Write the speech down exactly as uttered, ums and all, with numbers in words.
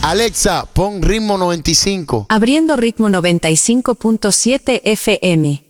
Alexa, pon ritmo noventa y cinco. Abriendo ritmo noventa y cinco punto siete F M.